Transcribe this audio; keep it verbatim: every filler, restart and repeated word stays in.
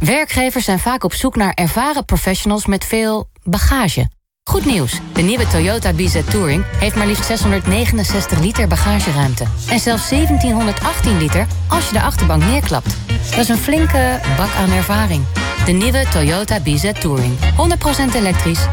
Werkgevers zijn vaak op zoek naar ervaren professionals met veel bagage. Goed nieuws, de nieuwe Toyota B Z Touring heeft maar liefst zeshonderdnegenenzestig liter bagageruimte. En zelfs zeventienhonderdachttien liter als je de achterbank neerklapt. Dat is een flinke bak aan ervaring. De nieuwe Toyota B Z Touring. honderd procent elektrisch,